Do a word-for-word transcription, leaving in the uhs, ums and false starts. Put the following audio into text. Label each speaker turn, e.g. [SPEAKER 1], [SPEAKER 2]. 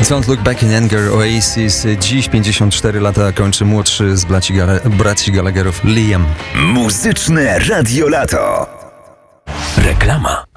[SPEAKER 1] Don't Look Back in Anger, Oasis. Dziś pięćdziesiąt cztery lata kończy młodszy z braci, Gale- braci Gallagherów Liam.
[SPEAKER 2] Muzyczne Radio Lato. Reklama.